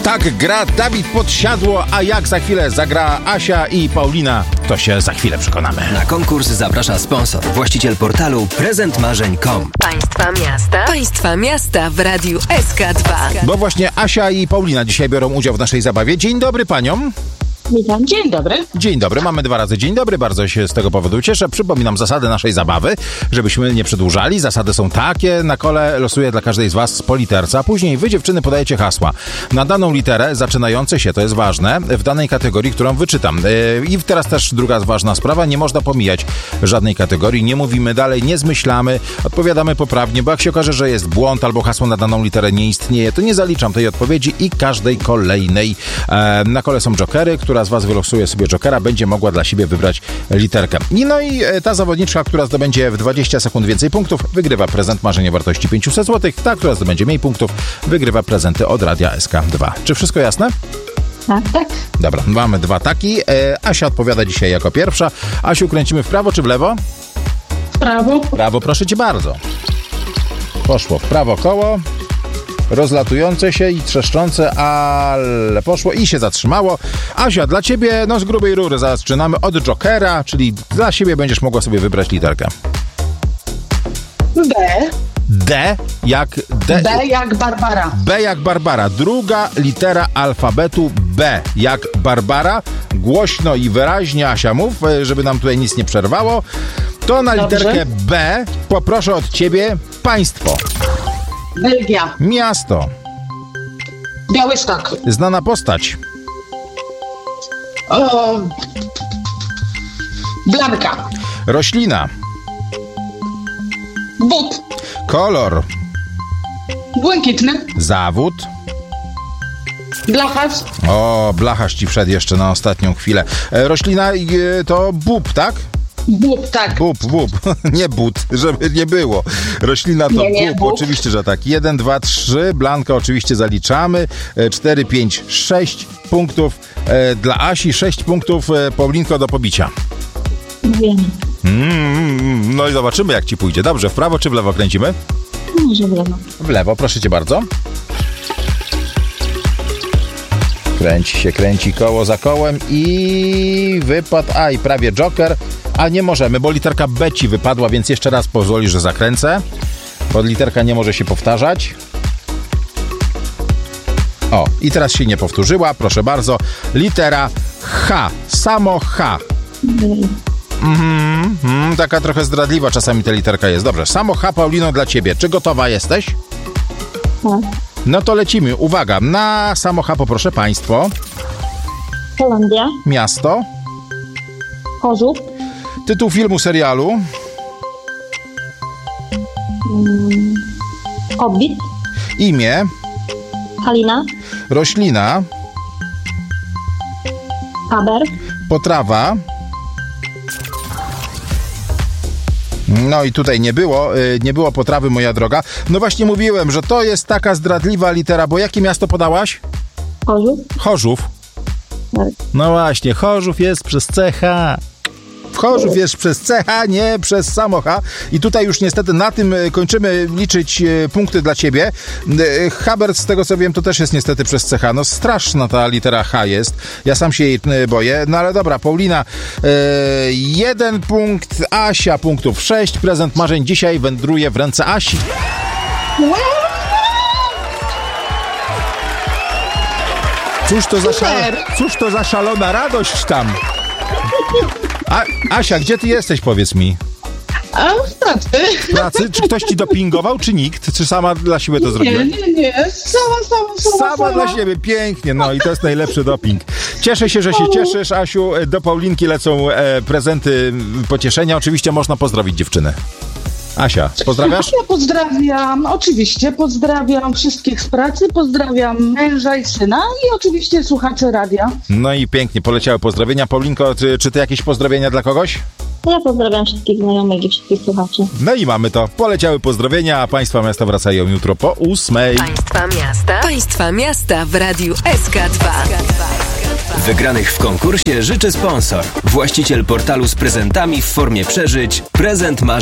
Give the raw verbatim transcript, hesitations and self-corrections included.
Tak gra Dawid Podsiadło, a jak za chwilę zagra Asia i Paulina, to się za chwilę przekonamy. Na konkurs zaprasza sponsor, właściciel portalu prezent marzeń kropka com. Państwa miasta, Państwa miasta w Radiu S K dwa. Bo właśnie Asia i Paulina dzisiaj biorą udział w naszej zabawie. Dzień dobry paniom. Witam, dzień dobry. Dzień dobry, mamy dwa razy dzień dobry, bardzo się z tego powodu cieszę. Przypominam zasady naszej zabawy, żebyśmy nie przedłużali. Zasady są takie, na kole losuję dla każdej z was po literce, a później wy, dziewczyny, podajecie hasła na daną literę zaczynające się, to jest ważne, w danej kategorii, którą wyczytam. I teraz też druga ważna sprawa, nie można pomijać żadnej kategorii, nie mówimy dalej, nie zmyślamy, odpowiadamy poprawnie, bo jak się okaże, że jest błąd albo hasło na daną literę nie istnieje, to nie zaliczam tej odpowiedzi i każdej kolejnej. Na kole są jokery, która z was wylosuje sobie jokera, będzie mogła dla siebie wybrać literkę. I no i ta zawodniczka, która zdobędzie w dwadzieścia sekund więcej punktów, wygrywa prezent marzenie wartości pięćset złotych. Ta, która zdobędzie mniej punktów, wygrywa prezenty od Radia S K dwa. Czy wszystko jasne? Tak, tak. Dobra, mamy dwa taki. E, Asia odpowiada dzisiaj jako pierwsza. Asiu, kręcimy w prawo czy w lewo? W prawo. Prawo, proszę cię bardzo. Poszło w prawo koło. Rozlatujące się i trzeszczące, ale poszło i się zatrzymało. Asia, dla ciebie, no z grubej rury zaczynamy od jokera, czyli dla siebie będziesz mogła sobie wybrać literkę. B. D jak D. B jak Barbara. B jak Barbara. Druga litera alfabetu B jak Barbara. Głośno i wyraźnie, Asia, mów, żeby nam tutaj nic nie przerwało. To na Dobrze. literkę B poproszę od ciebie państwo. Belgia. Miasto. Białystok. Znana postać. O... Blanka. Roślina. Bób. Kolor. Błękitny. Zawód. Blacharz. O, blacharz ci wszedł jeszcze na ostatnią chwilę. E, roślina e, to bób, tak? Bób, tak. Bób, bób. Nie but, żeby nie było. Roślina to Nie, nie, bób. bób. Oczywiście, że tak. Jeden, dwa, trzy. Blanka oczywiście zaliczamy. E, cztery, pięć, sześć punktów e, dla Asi. Sześć punktów, e, Paulinko, do pobicia. Wiem. Mm, no i zobaczymy, jak ci pójdzie. Dobrze, w prawo czy w lewo kręcimy? Może w lewo. W lewo, proszę cię bardzo. Kręci się, kręci koło za kołem i wypadł, a i prawie joker, a nie możemy, bo literka B ci wypadła, więc jeszcze raz pozwoli, że zakręcę, bo literka nie może się powtarzać. O, i teraz się nie powtórzyła, proszę bardzo, litera H, samo H. Mhm, mm, taka trochę zdradliwa czasami ta literka jest. Dobrze, samo H, Paulino, dla ciebie. Czy gotowa jesteś? Tak. No to lecimy. Uwaga, na samo H poproszę państwo. Holandia. Miasto. Chorzów. Tytuł filmu, serialu. Mm. Hobbit. Imię. Halina. Roślina. Haber. Potrawa. No i tutaj nie było, yy, nie było potrawy, moja droga. No właśnie mówiłem, że to jest taka zdradliwa litera, bo jakie miasto podałaś? Chorzów. Chorzów. Tak. No właśnie, Chorzów jest przez C H. Chorzów jest przez C H, nie przez samo H. I tutaj już niestety na tym kończymy liczyć e, punkty dla ciebie. E, Habert, z tego co wiem, to też jest niestety przez C H. No straszna ta litera H jest. Ja sam się jej e, boję. No ale dobra, Paulina e, jeden punkt, Asia punktów sześć. Prezent marzeń dzisiaj wędruje w ręce Asi. Cóż to za, szal- cóż to za szalona radość tam. A, Asia, gdzie ty jesteś, powiedz mi? A w pracy. W pracy? Czy ktoś ci dopingował, czy nikt? Czy sama dla siebie to zrobiłaś? Nie, nie, nie. Sama, sama, sama. Sama dla siebie, pięknie, no i to jest najlepszy doping. Cieszę się, że się cieszysz, Asiu. Do Paulinki lecą e, prezenty pocieszenia. Oczywiście można pozdrowić dziewczynę. Asia, pozdrawiasz? Ja pozdrawiam, oczywiście, pozdrawiam wszystkich z pracy, pozdrawiam męża i syna i oczywiście słuchaczy radia. No i pięknie, poleciały pozdrowienia. Paulinko, czy, czy ty jakieś pozdrowienia dla kogoś? Ja pozdrawiam wszystkich znajomych i wszystkich słuchaczy. No i mamy to. Poleciały pozdrowienia, a Państwa miasta wracają jutro po ósmej. Państwa miasta, Państwa miasta w Radiu S K dwa. Wygranych w konkursie życzy sponsor, właściciel portalu z prezentami w formie przeżyć Prezent Marzeń.